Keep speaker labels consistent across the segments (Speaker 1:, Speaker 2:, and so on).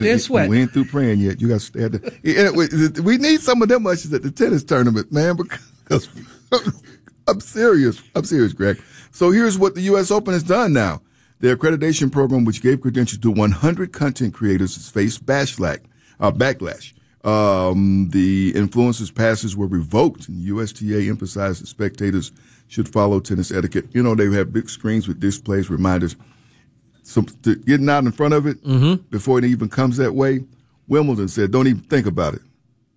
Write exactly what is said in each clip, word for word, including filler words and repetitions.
Speaker 1: They're sweating.
Speaker 2: We ain't through praying yet. You got to stay at the. We need some of them ushers at the tennis tournament, man. Because I'm serious. I'm serious, Greg. So here's what the U S Open has done now. Their accreditation program, which gave credentials to one hundred content creators, has faced backlash. Uh, backlash. Um, the influencers' passes were revoked, and U S T A emphasized that spectators should follow tennis etiquette. You know, they have big screens with displays, reminders. So to getting out in front of it
Speaker 1: mm-hmm.
Speaker 2: before it even comes that way, Wimbledon said, don't even think about it.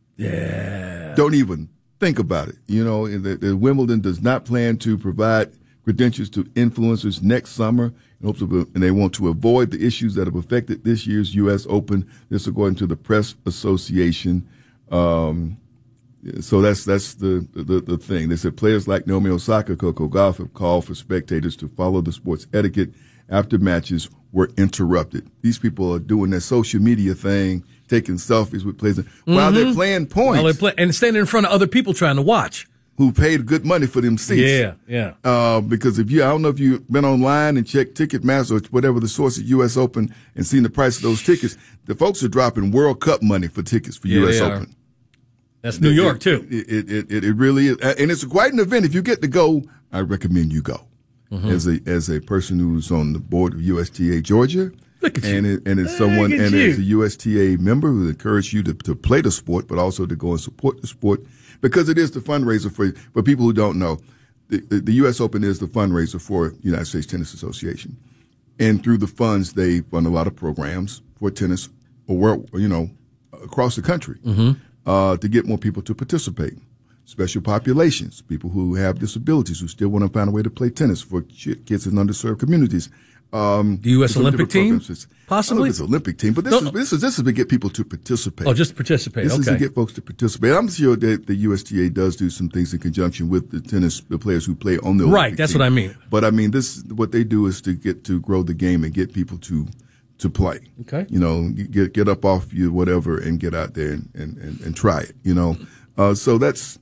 Speaker 1: Yeah.
Speaker 2: Don't even think about it. You know, the, the Wimbledon does not plan to provide credentials to influencers next summer, in hopes of, and they want to avoid the issues that have affected this year's U S Open. This according to the Press Association. Um, so that's that's the, the the thing. They said players like Naomi Osaka, Coco Gauff have called for spectators to follow the sport's etiquette after matches were interrupted. These people are doing their social media thing, taking selfies with players mm-hmm. while they're playing points.
Speaker 1: While they're play- and standing in front of other people trying to watch.
Speaker 2: Who paid good money for them seats.
Speaker 1: Yeah, yeah.
Speaker 2: Uh, because if you, I don't know if you've been online and checked Ticketmaster or whatever the source at U S Open and seen the price of those tickets, the folks are dropping World Cup money for tickets for
Speaker 1: yeah,
Speaker 2: U S
Speaker 1: they
Speaker 2: Open.
Speaker 1: Are. That's New York,
Speaker 2: it,
Speaker 1: too.
Speaker 2: It it, it it it really is. And it's quite an event. If you get to go, I recommend you go. Mm-hmm. As a as a person who's on the board of U S T A Georgia,
Speaker 1: Look at
Speaker 2: and
Speaker 1: you.
Speaker 2: it, and as someone
Speaker 1: Look at
Speaker 2: and
Speaker 1: you.
Speaker 2: as a U S T A member who encourage you to, to play the sport, but also to go and support the sport because it is the fundraiser for for people who don't know. The, the, the U S Open is the fundraiser for the United States Tennis Association, and through the funds they fund a lot of programs for tennis, or you know, across the country
Speaker 1: mm-hmm.
Speaker 2: uh, to get more people to participate. Special populations, people who have disabilities who still want to find a way to play tennis for kids in underserved communities. Um,
Speaker 1: the U S Olympic team, possibly?
Speaker 2: It's Olympic team, but this
Speaker 1: no,
Speaker 2: is this is this is to get people to participate.
Speaker 1: Oh, just participate.
Speaker 2: This
Speaker 1: okay.
Speaker 2: is to get folks to participate. I'm sure that the U S T A does do some things in conjunction with the tennis the players who play on the Olympic
Speaker 1: right. That's
Speaker 2: team.
Speaker 1: what I mean.
Speaker 2: But I mean, this what they do is to get to grow the game and get people to to play.
Speaker 1: Okay.
Speaker 2: You know, get get up off you whatever and get out there and and, and, and try it. You know, uh, so that's.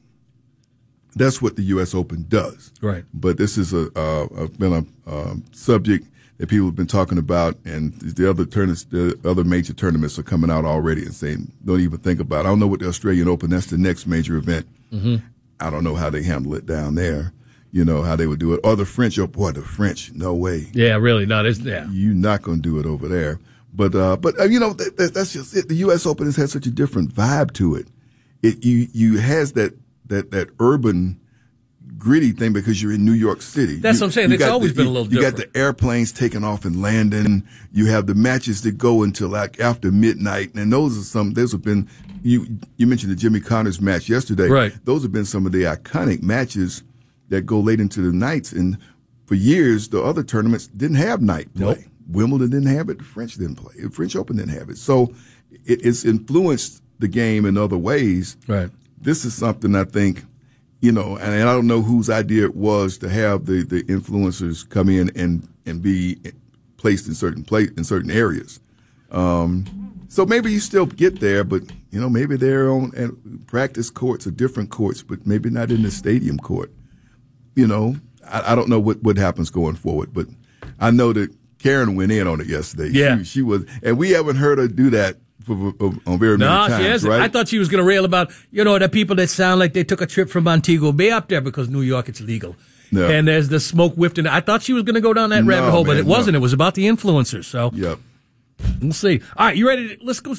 Speaker 2: That's what the U S Open does.
Speaker 1: Right.
Speaker 2: But this is a, uh, a been a um, subject that people have been talking about, and the other tournaments, the other major tournaments are coming out already and saying, don't even think about it. I don't know what the Australian Open, that's the next major event.
Speaker 1: Mm-hmm.
Speaker 2: I don't know how they handle it down there, you know, how they would do it. Or the French, oh boy, the French, no way.
Speaker 1: Yeah, really, no, there's, yeah.
Speaker 2: You're not going to do it over there. But, uh, but uh, you know, that, that, that's just it. The U S Open has had such a different vibe to it. It, you, you has that, that, that urban, gritty thing because you're in New York City.
Speaker 1: That's
Speaker 2: you,
Speaker 1: what I'm saying. It's always
Speaker 2: the,
Speaker 1: been
Speaker 2: you,
Speaker 1: a little
Speaker 2: you
Speaker 1: different.
Speaker 2: You got the airplanes taking off and landing. You have the matches that go until like after midnight. And those are some, those have been, you, you mentioned the Jimmy Connors match yesterday.
Speaker 1: Right.
Speaker 2: Those have been some of the iconic matches that go late into the nights. And for years, the other tournaments didn't have night play.
Speaker 1: Nope.
Speaker 2: Wimbledon didn't have it. The French didn't play. The French Open didn't have it. So it, it's influenced the game in other ways.
Speaker 1: Right.
Speaker 2: This is something I think, you know, and I don't know whose idea it was to have the, the influencers come in and, and be placed in certain place in certain areas. Um, so maybe you still get there, but you know, maybe they're on at practice courts or different courts, but maybe not in the stadium court. You know, I, I don't know what, what happens going forward, but I know that Karen went in on it yesterday.
Speaker 1: Yeah,
Speaker 2: she, she was, and we haven't heard her do that. For, for, on very many
Speaker 1: no,
Speaker 2: times,
Speaker 1: she hasn't.
Speaker 2: right?
Speaker 1: I thought she was going to rail about, you know, the people that sound like they took a trip from Montego Bay up there because New York, it's legal. No. And there's the smoke whiffed. I thought she was going to go down that
Speaker 2: no,
Speaker 1: rabbit hole,
Speaker 2: man,
Speaker 1: but it wasn't.
Speaker 2: No.
Speaker 1: It was about the influencers. So
Speaker 2: yep.
Speaker 1: We'll see. All right, you ready? To, let's go.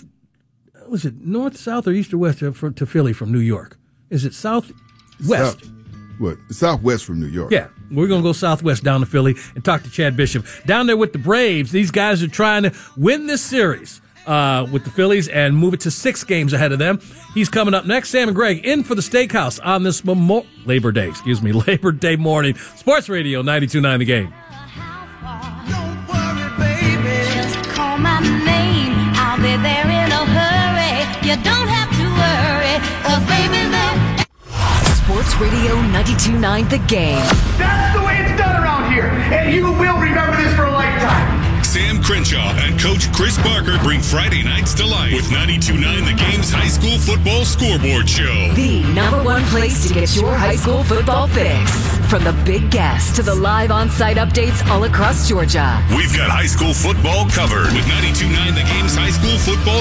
Speaker 1: Was it north, south, or east or west to, to Philly from New York? Is it south, west?
Speaker 2: South, what? Southwest from New York.
Speaker 1: Yeah. We're going to go southwest down to Philly and talk to Chad Bishop. Down there with the Braves, these guys are trying to win this series. Uh, with the Phillies and move it to six games ahead of them. He's coming up next. Sam and Greg in for the Steakhouse on this Memo- Labor Day, excuse me, Labor Day morning. Sports Radio ninety-two point nine The Game.
Speaker 3: Don't worry, baby. Just call my name. I'll be there in a hurry. You don't have to worry, 'cause baby, there.
Speaker 4: Sports Radio ninety-two point nine The Game.
Speaker 5: That's the way it's done around here, and you will remember this for a lifetime.
Speaker 6: Sam Crenshaw and Coach Chris Barker bring Friday nights to life with ninety-two point nine The Game's high school football scoreboard show.
Speaker 4: The number one place to get your high school football fix. From the big guests to the live on-site updates all across Georgia.
Speaker 6: We've got high school football covered with ninety-two point nine The Game's high school football